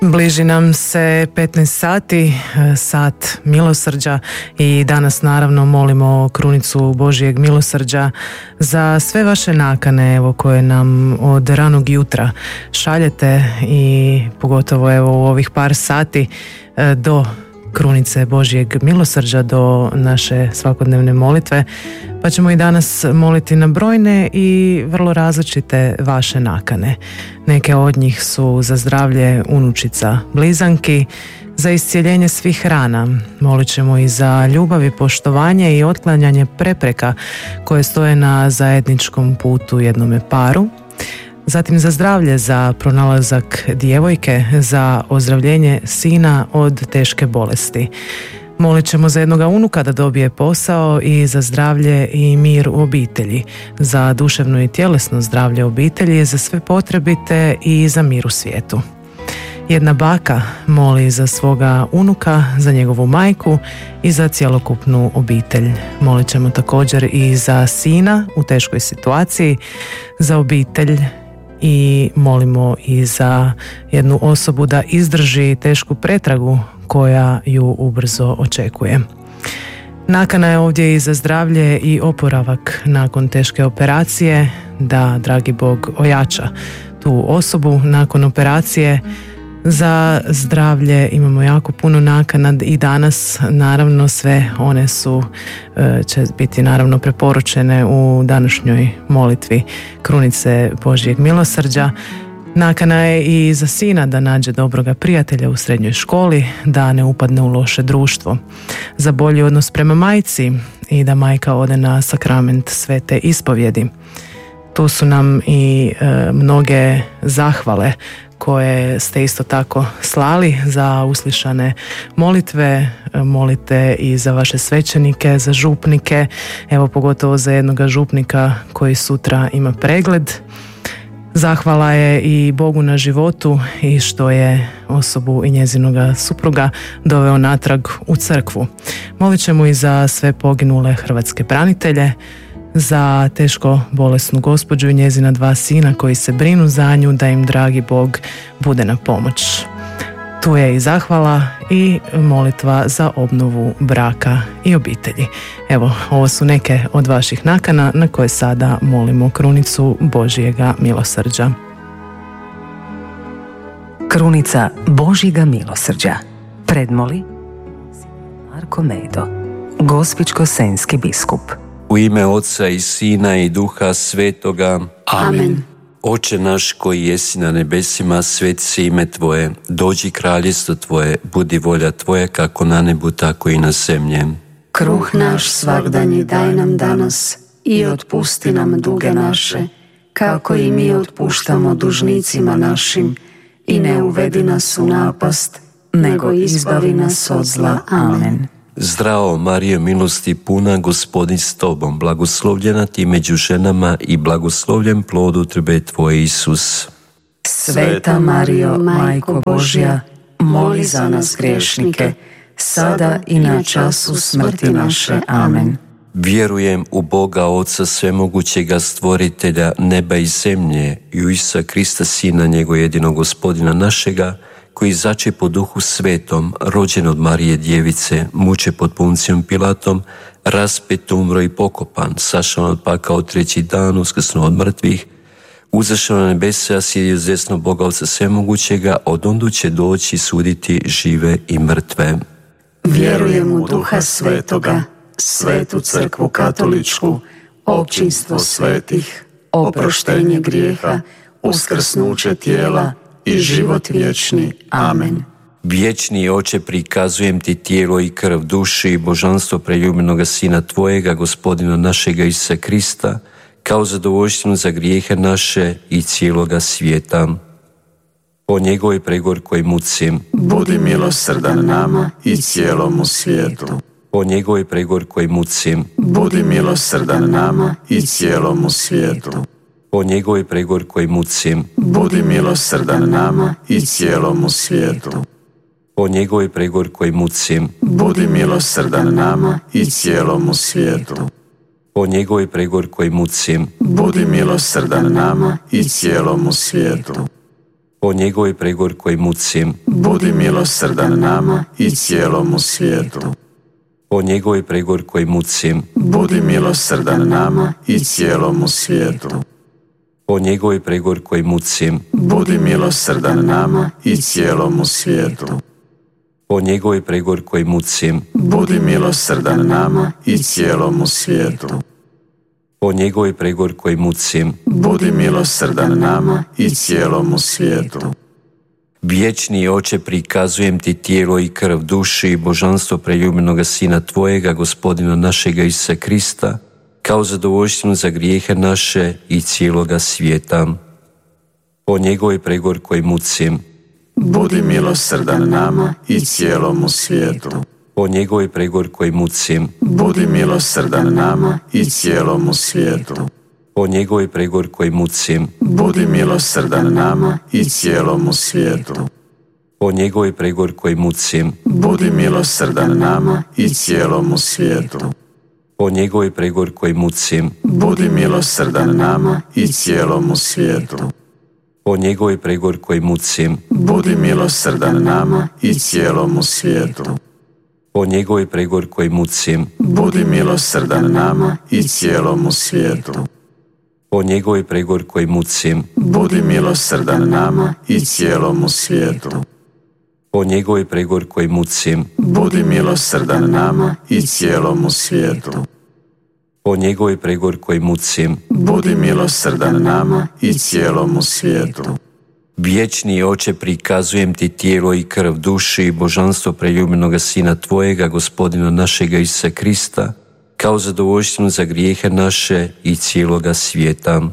Bliži nam se 15 sati, sat milosrđa i danas naravno molimo krunicu Božjeg milosrđa za sve vaše nakane koje nam od ranog jutra šaljete i pogotovo u ovih par sati do krunice Božjeg milosrđa, do naše svakodnevne molitve, pa ćemo i danas moliti na brojne i vrlo različite vaše nakane. Neke od njih su za zdravlje unučica blizanki, za iscijeljenje svih rana. Molit ćemo i za ljubav i poštovanje i otklanjanje prepreka koje stoje na zajedničkom putu jednome paru. Zatim za zdravlje, za pronalazak djevojke, za ozdravljenje sina od teške bolesti. Molit ćemo za jednoga unuka da dobije posao i za zdravlje i mir u obitelji, za duševno i tjelesno zdravlje obitelji, za sve potrebite i za mir u svijetu. Jedna baka moli za svoga unuka, za njegovu majku i za cjelokupnu obitelj. Molit ćemo također i za sina u teškoj situaciji, za obitelj i molimo i za jednu osobu da izdrži tešku pretragu koja ju ubrzo očekuje. Nakana je ovdje i za zdravlje i oporavak nakon teške operacije, da dragi Bog ojača tu osobu nakon operacije. Za zdravlje imamo jako puno nakana i danas, naravno sve one će biti naravno preporučene u današnjoj molitvi krunice Božjeg milosrđa. Nakana je i za sina da nađe dobroga prijatelja u srednjoj školi, da ne upadne u loše društvo. Za bolji odnos prema majci i da majka ode na sakrament svete ispovjedi. Tu su nam i mnoge zahvale koje ste isto tako slali za uslišane molitve. Molite i za vaše svećenike, za župnike, evo pogotovo za jednoga župnika koji sutra ima pregled. Zahvala je i Bogu na životu i što je osobu i njezinoga supruga doveo natrag u crkvu. Molit ćemo i za sve poginule hrvatske branitelje, za teško bolesnu gospođu i njezina 2 sina koji se brinu za nju, da im dragi Bog bude na pomoć. Tu je i zahvala i molitva za obnovu braka i obitelji. Evo, ovo su neke od vaših nakana na koje sada molimo krunicu Božjega milosrđa. Krunica Božjega milosrđa. Predmoli Marko Medo, Gospićko-senjski biskup. U ime Oca i Sina i Duha Svetoga. Amen. Oče naš koji jesi na nebesima, sveti se ime Tvoje, dođi kraljestvo Tvoje, budi volja Tvoja kako na nebu, tako i na zemlji. Kruh naš svagdanji daj nam danas i otpusti nam duge naše, kako i mi otpuštamo dužnicima našim, i ne uvedi nas u napast, nego izbavi nas od zla. Amen. Zdravo Marijo, milosti puna, Gospodin s Tobom, blagoslovljena ti među ženama i blagoslovljen plod utrobe Tvoje, Isus. Sveta Marijo, Majko Božja, moli za nas griješnike, sada i na času smrti naše. Amen. Vjerujem u Boga Oca svemogućega, stvoritelja neba i zemlje, i u Isusa Krista, Sina njegov jedinog Gospodina našega, koji zače po Duhu Svetom, rođen od Marije Djevice, muče pod Puncijom Pilatom, raspet, umro i pokopan, sašao od pakao 3. dan, uskrsnuo od mrtvih, uzašao na nebesa, a sjedio s desno Boga Oca svemogućega, odondu će doći suditi žive i mrtve. Vjerujem u Duha Svetoga, Svetu crkvu katoličku, općinstvo svetih, oproštenje grijeha, uskrsnuće tijela i život vječni. Amen. Vječni Oče, prikazujem ti tijelo i krv, dušu i božanstvo preljubljenoga Sina Tvojega, Gospodina našega Isusa Krista, kao zadovoljštinu za grijehe naše i cijeloga svijeta. Po njegovoj pregorkoj muci budi milosrdan nama i cijelomu svijetu. Po njegovoj pregorkoj muci budi milosrdan nama i cijelomu svijetu. Po njegovoj pregorkoj muci budi milosrdan nama i cijelomu svijetu. Po njegovoj pregorkoj muci budi milosrdan nama i cijelomu svijetu. Po njegovoj pregorkoj muci budi milosrdan nama i cijelomu svijetu. po njegovoj pregorkoj muci, budi milosrdan nama i cijelomu svijetu. po njegovoj pregorkoj muci, Budi milosrdan nama i cijelomu svijetu. po njegovoj pregorkoj muci, Budi milosrdan nama i cijelomu svijetu. po njegovoj pregorkoj muci, Budi milosrdan nama i cijelomu svijetu. po njegovoj pregorkoj muci, Budi milosrdan nama i cijelomu svijetu. Vječni Oče, prikazujem ti tijelo i krv, duši i božanstvo preljubljenoga Sina tvojega, Gospodina našega Isusa Krista, kao zadovoljštinu za grijehe naše i cijeloga svijeta. Po njegovoj pregorkoj muci, Budi milosrdan nama i cijelomu svijetu. po njegovoj pregorkoj muci, Budi milosrdan nama i cijelomu svijetu. po njegovoj pregorkoj muci, Budi milosrdan nama i cijelomu svijetu. po njegovoj pregorkoj muci, Budi milosrdan nama i cijelomu svijetu. po njegovoj pregorkoj muci, Budi milosrdan nama i cijelomu svijetu. po njegovoj pregorkoj muci, Budi milosrdan nama i cijelomu svijetu. po njegovoj pregorkoj muci, Budi milosrdan nama i cijelomu svijetu. po njegovoj pregorkoj muci, Budi milosrdan nama i cijelomu svijetu. po njegovoj pregorkoj muci, Budi milosrdan nama i cijelomu svijetu. po njegovoj pregorkoj muci, Budi milosrdan nama i cijelomu svijetu. Vječni Oče, prikazujem ti tijelo i krv, duši i božanstvo preljubljenoga Sina tvojega, Gospodina našega Isusa Krista, kao zadovoljštinu za grijehe naše i cijeloga svijeta.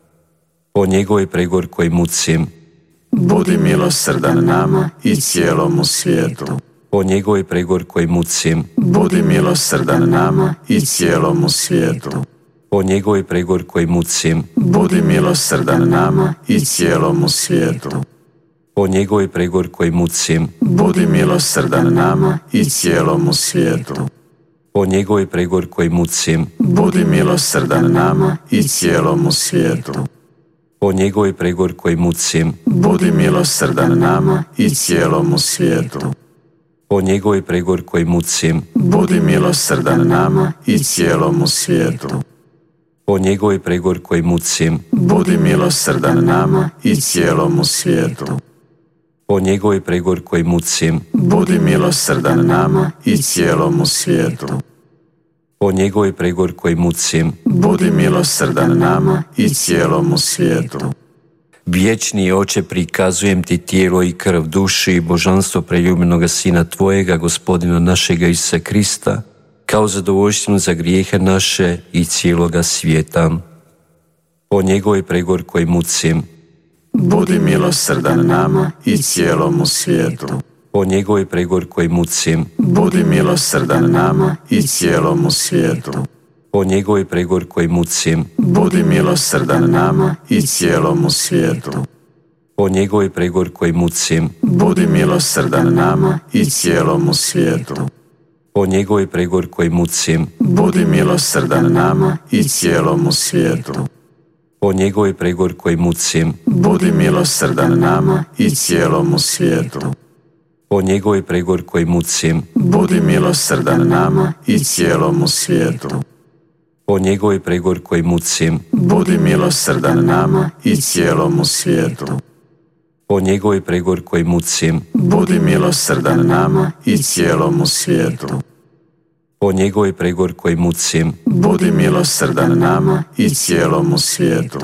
Po njegovoj pregorkoj muci, Budi milosrdan nama i cijelomu svijetu. po njegovoj pregorkoj muci, Budi milosrdan nama i cijelomu svijetu. po njegovoj pregorkoj muci, Budi milosrdan nama i cijelomu svijetu. po njegovoj pregorkoj muci, Budi milosrdan nama i cijelomu svijetu. po njegovoj pregorkoj muci, Budi milosrdan nama i cijelomu svijetu. po njegovoj pregorkoj muci, Budi milosrdan nama i cijelomu svijetu. po njegovoj pregorkoj muci, Budi milosrdan nama i cijelomu svijetu. po njegovoj pregorkoj muci, Budi milosrdan nama i cijelomu svijetu. po njegovoj pregorkoj muci, Budi milosrdan nama i cijelomu svijetu. po njegovoj pregorkoj muci, Budi milosrdan nama i cijelomu svijetu. Vječni Oče, prikazujem ti tijelo i krv, duši i božanstvo preljubljenoga Sina tvojega, Gospodina našega Isusa Krista, kao zadovoljštinu za grijehe naše i cijeloga svijeta. Po njegovoj pregorkoj muci, Budi milosrdan nama i cijelomu svijetu. po njegovoj pregorkoj muci, Budi milosrdan nama i cijelomu svijetu. po njegovoj pregorkoj muci, Budi milosrdan nama i cijelomu svijetu. po njegovoj pregorkoj muci, Budi milosrdan nama i cijelomu svijetu. po njegovoj pregorkoj muci, Budi milosrdan nama i cijelomu svijetu. po njegovoj pregorkoj muci, Budi milosrdan nama i cijelomu svijetu. po njegovoj pregorkoj muci, Budi milosrdan nama i cijelomu svijetu. po njegovoj pregorkoj muci, Budi milosrdan nama i cijelomu svijetu. po njegovoj pregorkoj muci, Budi milosrdan nama i cijelomu svijetu. po njegovoj pregorkoj muci, Budi milosrdan nama i cijelomu svijetu.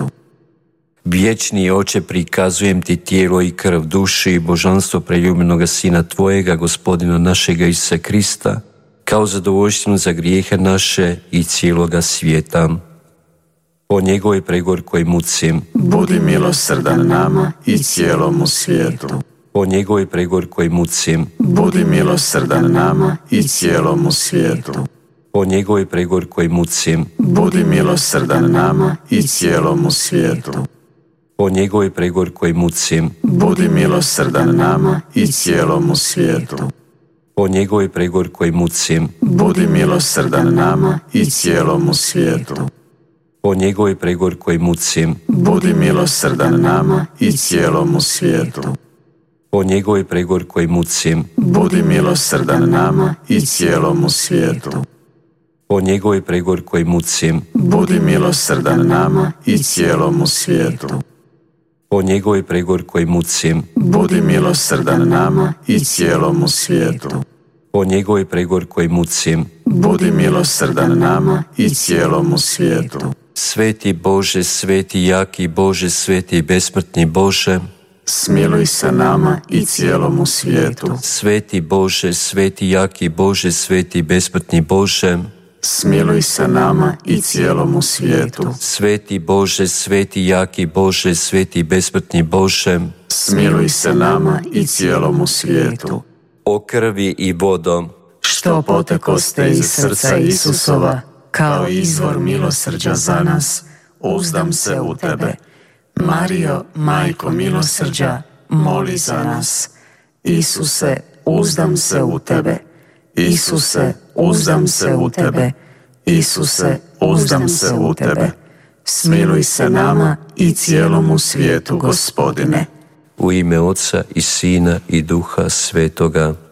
Vječni Oče, prikazujem ti tijelo i krv, duši i božanstvo preljubljenoga Sina tvojega, Gospodina našega Isusa Krista, kao zadovoljštinu za grijehe naše i cijeloga svijeta. Po njegovoj pregorkoj muci, Budi milosrdan nama i cijelomu svijetu. po njegovoj pregorkoj muci, Budi milosrdan nama i cijelomu svijetu. po njegovoj pregorkoj muci, Budi milosrdan nama i cijelomu svijetu. po njegovoj pregorkoj muci, Budi milosrdan nama i cijelomu svijetu. po njegovoj pregorkoj muci, Budi milosrdan nama i cijelomu svijetu. po njegovoj pregorkoj muci, budi milosrdan nama i cijelomu svijetu. po njegovoj pregorkoj muci, Budi milosrdan nama i cijelomu svijetu. po njegovoj pregorkoj muci, Budi milosrdan nama i cijelomu svijetu. po njegovoj pregorkoj muci, Budi milosrdan nama i cijelomu svijetu. po njegovoj pregorkoj muci, Budi milosrdan nama i cijelomu svijetu. sveti Bože, sveti jaki Bože, sveti besmrtni Bože, Smiluj se nama i cijelomu svijetu. sveti Bože, sveti jaki Bože, sveti besmrtni Bože, Smiluj se nama i cijelomu svijetu. sveti Bože, sveti jaki Bože, sveti besmrtni Bože, Smiluj se nama i cijelomu svijetu. o krvi i vodo, Što potekoste iz srca Isusova, kao izvor milosrđa za nas, uzdam se u tebe. Marijo, majko milosrđa, moli za nas. Isuse, uzdam se u tebe. Isuse, uzdam se u tebe. Isuse, uzdam se u tebe. Smiluj se nama i cijelomu svijetu, Gospodine. u ime Oca i Sina i Duha Svetoga.